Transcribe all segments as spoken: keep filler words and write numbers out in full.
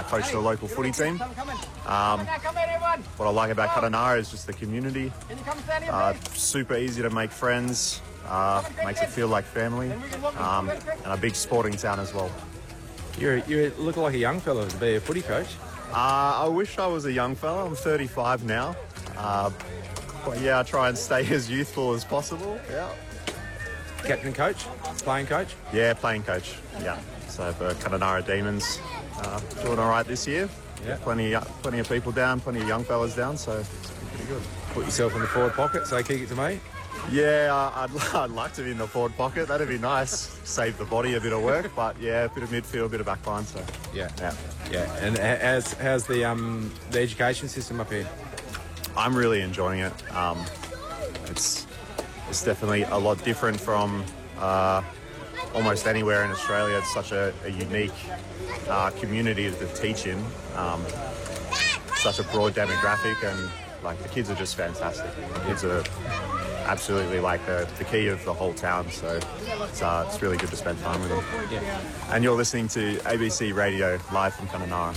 coach the local footy team. Um, what I like about Kununurra is just the community. Uh, super easy to make friends, uh, makes it feel like family, um, and a big sporting town as well. You're, you look like a young fellow to be a footy coach. Uh, I wish I was a young fella. I'm thirty-five now. Uh, but yeah, I try and stay as youthful as possible. Yeah. Captain coach? Playing coach? Yeah, playing coach. Yeah. So for Kununurra Demons, uh, doing all right this year. Yeah. Plenty, uh, plenty of people down, plenty of young fellas down, so it's pretty good. Put yourself in the forward pocket, say kick it to me. Yeah, uh, I'd, I'd like to be in the forward pocket. That'd be nice. Save the body a bit of work, but yeah, a bit of midfield, a bit of back line. So yeah, yeah, yeah. And how's how's the um the education system up here? I'm really enjoying it. Um, it's it's definitely a lot different from uh, almost anywhere in Australia. It's such a, a unique uh, community to teach in. Um, such a broad demographic, and like the kids are just fantastic. The kids are absolutely like the, the key of the whole town, so it's, uh, it's really good to spend time with them. Yeah. And you're listening to A B C Radio live from Kununurra.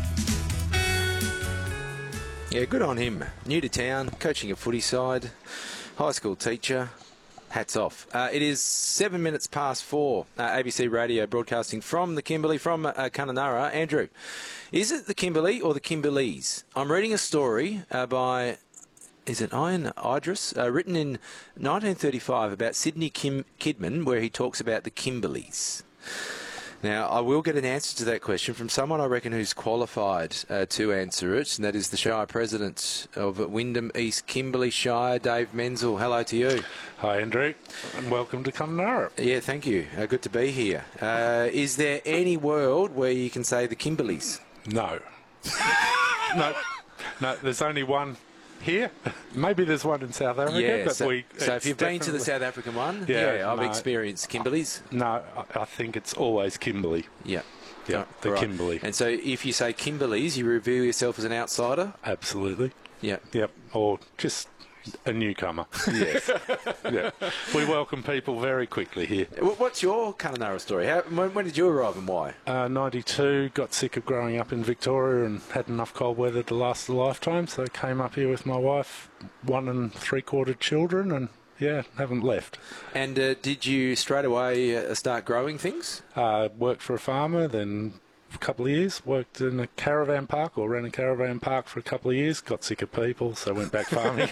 Yeah, good on him. New to town, coaching a footy side, high school teacher. Hats off. Uh, it is seven minutes past four. Uh, A B C Radio broadcasting from the Kimberley, from uh, Kununurra. Andrew, is it the Kimberley or the Kimberleys? I'm reading a story uh, by, is it Ian Idris, uh, written in nineteen thirty-five about Sidney Kim Kidman, where he talks about the Kimberleys. Now, I will get an answer to that question from someone I reckon who's qualified uh, to answer it, and that is the Shire President of Wyndham East Kimberley Shire, Dave Menzel. Hello to you. Hi, Andrew, and welcome to Kununurra. Yeah, thank you. Uh, good to be here. Uh, is there any world where you can say the Kimberleys? No. no, no, there's only one here. Maybe there's one in South Africa. Yeah, but so, we, so if you've been to the South African one, yeah, yeah I've no, experienced Kimberleys. No, I, I think it's always Kimberley. Yeah. Yeah, right, the right. Kimberley. And so if you say Kimberleys, you reveal yourself as an outsider? Absolutely. Yeah. Yep, or just a newcomer. Yes. Yeah. We welcome people very quickly here. What's your Kununurra story? How, when, when did you arrive and why? Uh, ninety-two, got sick of growing up in Victoria and had enough cold weather to last a lifetime, so I came up here with my wife, one and three-quarter children, and yeah, haven't left. And uh, did you straight away uh, start growing things? Uh, worked for a farmer, then a couple of years, worked in a caravan park or ran a caravan park for a couple of years, got sick of people, so went back farming.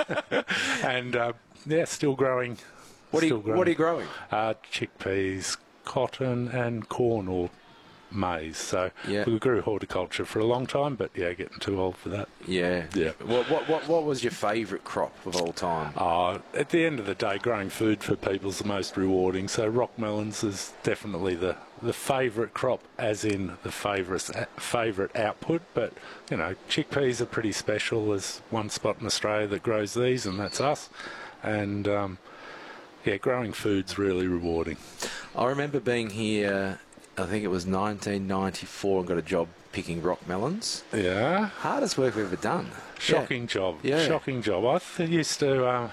and uh, yeah, still growing. What are you, still growing. What are you growing? Uh, chickpeas, cotton and corn or maize. So yeah. we grew horticulture for a long time, but yeah, getting too old for that. Yeah. Yeah. What what what, what was your favourite crop of all time? Uh, at the end of the day, growing food for people is the most rewarding. So rock melons is definitely the, the favourite crop, as in the favourite favourite output. But you know, chickpeas are pretty special. There's one spot in Australia that grows these, and that's us. And um, yeah, growing food's really rewarding. I remember being here, I think it was nineteen ninety-four, and got a job picking rock melons. Yeah. Hardest work we've ever done. Shocking yeah. job. Yeah. Shocking job. I th- used to uh,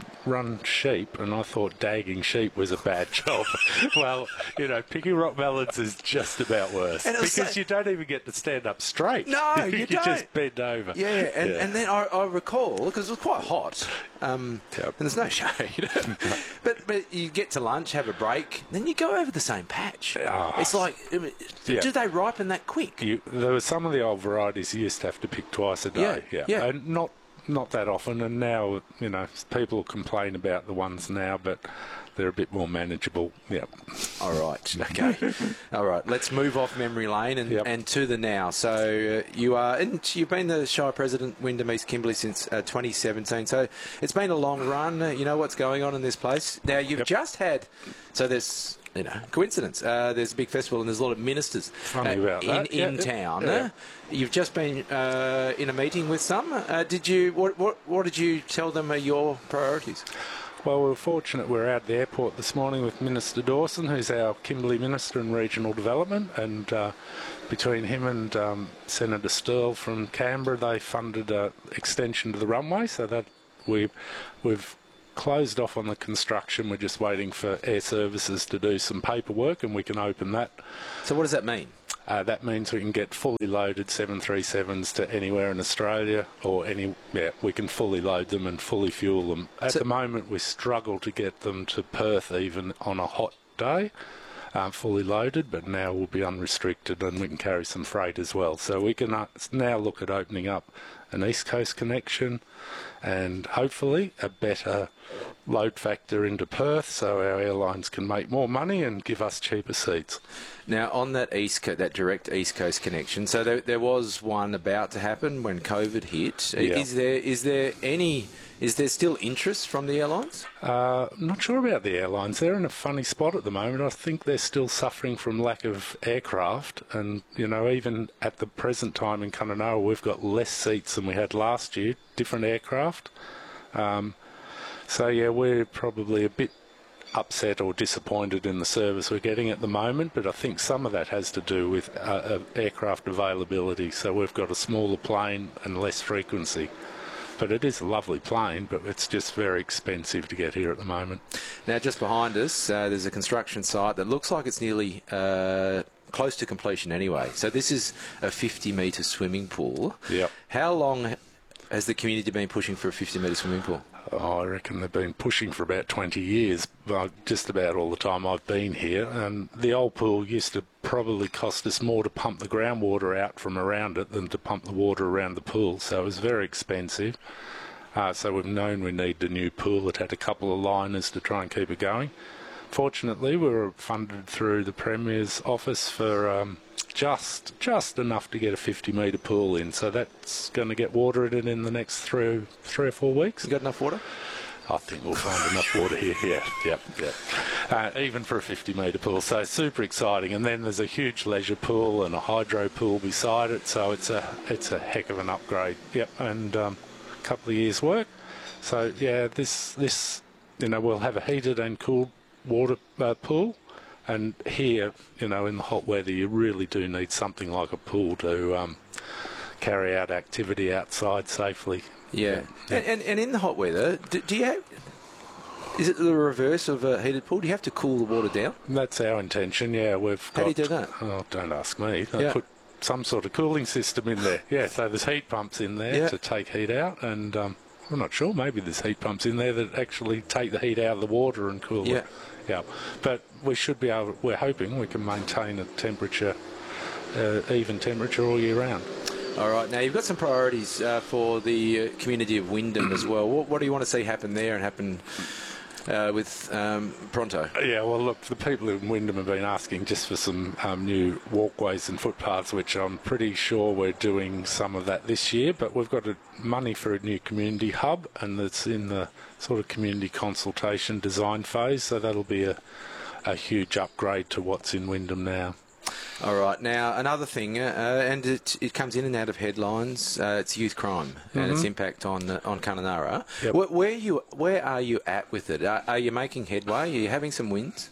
run sheep, and I thought dagging sheep was a bad job. Well, you know, picking rock melons is just about worse. Because so- you don't even get to stand up straight. No, you, you don't. just bend over. Yeah, and, Yeah. and then I, I recall, because it was quite hot, um, Yep. and there's no shade, but but you get to lunch, have a break, then you go over the same patch. Oh. It's like, Yeah. do they ripen that quick? You, there were some of the old varieties you used to have to pick twice a day. Yeah, yeah. And not not that often, and now, you know, people complain about the ones now, but they're a bit more manageable. Yep. All right, okay. All right, let's move off memory lane and, Yep. and to the now. So uh, you are, and you've been the Shire President, Wyndham East Kimberley, since uh, twenty seventeen. So it's been a long run. Uh, you know what's going on in this place. Now, you've Yep. just had, so there's, you know, coincidence. Uh, there's a big festival and there's a lot of ministers Funny uh, about in, that. in Yeah, town. yeah. Uh, you've just been uh, in a meeting with some. Uh, did you? What, what what did you tell them are your priorities? Well, we were fortunate. We were out at the airport this morning with Minister Dawson, who's our Kimberley Minister in Regional Development, and uh, between him and um, Senator Stirl from Canberra, they funded an extension to the runway, so that we, we've closed off on the construction. We're just waiting for Air Services to do some paperwork, and we can open that. So what does that mean? Uh, that means we can get fully loaded seven thirty-sevens to anywhere in Australia, or any, yeah, we can fully load them and fully fuel them. At So- the moment, we struggle to get them to Perth even on a hot day, um, fully loaded, but now we'll be unrestricted and we can carry some freight as well. So we can uh, now look at opening up an East Coast connection and hopefully a better load factor into Perth so our airlines can make more money and give us cheaper seats. Now, on that East Co- that direct East Coast connection, so there, there was one about to happen when COVID hit. Yeah. Is there is there any is there still interest from the airlines? Uh, I'm not sure about the airlines. They're in a funny spot at the moment. I think they're still suffering from lack of aircraft. And, you know, even at the present time in Kununurra, we've got less seats than we had last year, different aircraft. Um, so, yeah, we're probably a bit upset or disappointed in the service we're getting at the moment, but I think some of that has to do with uh, uh, aircraft availability. So we've got a smaller plane and less frequency. But it is a lovely plane, but it's just very expensive to get here at the moment. Now, just behind us, uh, there's a construction site that looks like it's nearly uh, close to completion anyway. So this is a fifty metre swimming pool. Yep. How long has the community been pushing for a fifty metre swimming pool? Oh, I reckon they've been pushing for about twenty years, well, just about all the time I've been here. And the old pool used to probably cost us more to pump the groundwater out from around it than to pump the water around the pool. So it was very expensive. Uh, so we've known we need a new pool. It had a couple of liners to try and keep it going. Fortunately, we were funded through the Premier's office for um, just just enough to get a fifty metre pool in. So that's going to get watered in in the next three, three or four weeks. You got enough water? I think we'll find enough water here. Yeah, yeah, yeah. Uh, even for a fifty metre pool. So super exciting. And then there's a huge leisure pool and a hydro pool beside it. So it's a it's a heck of an upgrade. Yep, and um, a couple of years' work. So yeah, this this you know we'll have a heated and cooled water uh, pool. And here, you know, in the hot weather, you really do need something like a pool to um, carry out activity outside safely. Yeah. Yeah. And, and and in the hot weather, do, do you have? Is it the reverse of a heated pool? Do you have to cool the water down? That's our intention, yeah. We've got, How do you do that? Oh, don't ask me. I Yeah. put some sort of cooling system in there. Yeah, so there's heat pumps in there Yeah. to take heat out, and um, I'm not sure, maybe there's heat pumps in there that actually take the heat out of the water and cool Yeah. it. Yeah. But we should be able, we're hoping we can maintain a temperature, uh, even temperature all year round. All right. Now, you've got some priorities uh, for the uh, community of Wyndham as well. What, what do you want to see happen there and happen uh, with um, Pronto? Yeah, well, look, the people in Wyndham have been asking just for some um, new walkways and footpaths, which I'm pretty sure we're doing some of that this year, but we've got a, money for a new community hub, and it's in the sort of community consultation design phase, so that'll be a, a huge upgrade to what's in Wyndham now. All right. Now, another thing, uh, and it, it comes in and out of headlines. Uh, it's youth crime and its impact on uh, on Kununurra. Yep. Where, where you where are you at with it? Are, are you making headway? Are you having some wins?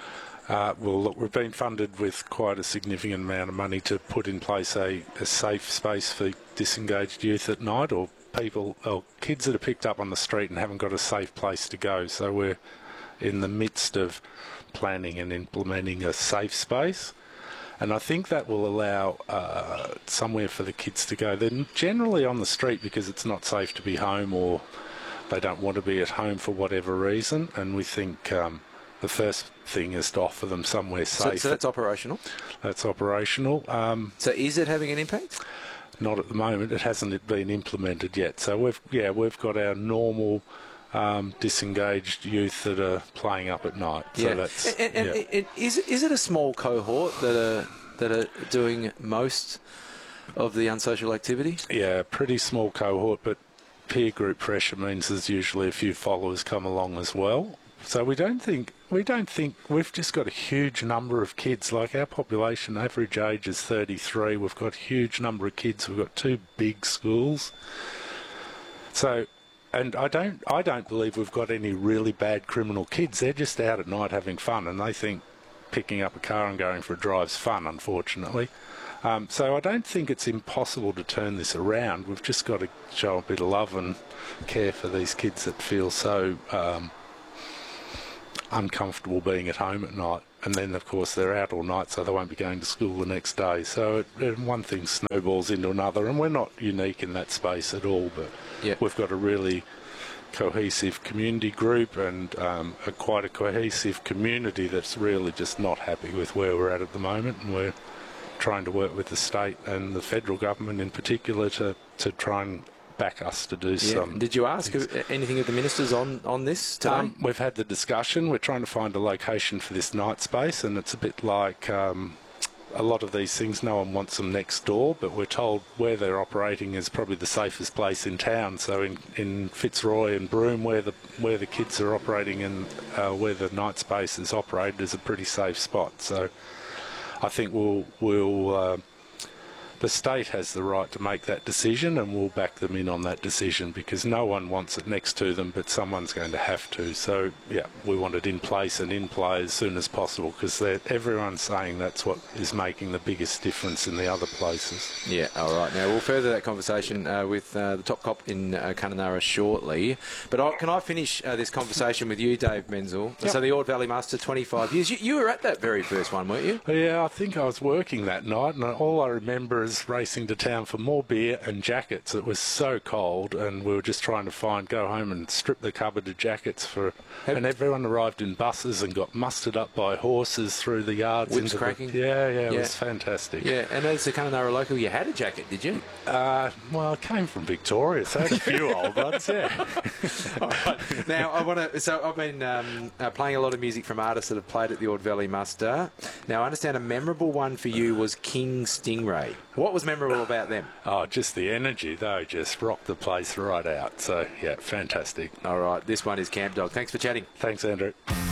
Uh, well, look, we've been funded with quite a significant amount of money to put in place a, a safe space for disengaged youth at night, or people, or kids that are picked up on the street and haven't got a safe place to go. So we're in the midst of planning and implementing a safe space. And I think that will allow uh, somewhere for the kids to go. They're generally on the street because it's not safe to be home, or they don't want to be at home for whatever reason. And we think um, the first thing is to offer them somewhere So, safe. so that's operational. That's operational. Um, So is it having an impact? not at the moment. It hasn't been implemented yet. So we've yeah we've got our normal um, disengaged youth that are playing up at night. So yeah. that's and, and, yeah. and is it, is it a small cohort that are that are doing most of the unsocial activity? Yeah, pretty small cohort, but peer group pressure means there's usually a few followers come along as well. So we don't think we don't think we've just got a huge number of kids. Like our population average age is thirty-three. We've got a huge number of kids. We've got two big schools. So, and I don't I don't believe we've got any really bad criminal kids. They're just out at night having fun, and they think picking up a car and going for a drive's fun, unfortunately. Um, so I don't think it's impossible to turn this around. We've just got to show a bit of love and care for these kids that feel so um, uncomfortable being at home at night. and then, of course, they're out all night, so they won't be going to school the next day. So it, it, one thing snowballs into another, and we're not unique in that space at all, but Yep. we've got a really cohesive community group and um, a quite a cohesive community that's really just not happy with where we're at at the moment, and we're trying to work with the state and the federal government in particular to, to try and back us to do Yeah. some. Did you ask things. anything of the ministers on, on this today? Um, we've had the discussion. We're trying to find a location for this night space, and it's a bit like um, a lot of these things. No one wants them next door, but we're told where they're operating is probably the safest place in town. So in, in Fitzroy and Broome, where the where the kids are operating and uh, where the night space is operated, is a pretty safe spot. So I think we'll we'll. Uh, The state has the right to make that decision, and we'll back them in on that decision, because no one wants it next to them, but someone's going to have to. So, yeah, we want it in place and in play as soon as possible, because everyone's saying that's what is making the biggest difference in the other places. Yeah, all right. Now, we'll further that conversation uh, with uh, the top cop in uh, Kununurra shortly. But I, can I finish uh, this conversation with you, Dave Menzel? Yep. So the Ord Valley Master, twenty-five years. You, you were at that very first one, weren't you? Yeah, I think I was working that night, and all I remember is racing to town for more beer and jackets. It was so cold, and we were just trying to find, go home and strip the cupboard of jackets for, Have- and everyone arrived in buses and got mustered up by horses through the yards. Whips into cracking? The, yeah, yeah, it Yeah. was fantastic. Yeah, and as a Kununurra local, you had a jacket, did you? Uh, well, I came from Victoria, so I had a few old ones, yeah. All right. Now, I want to. So, I've been um, uh, playing a lot of music from artists that have played at the Ord Valley Muster. Now, I understand a memorable one for you was King Stingray. What was memorable about them? Oh, just the energy, though, just rocked the place right out. So, yeah, fantastic. All right, this one is Camp Dog. Thanks for chatting. Thanks, Andrew.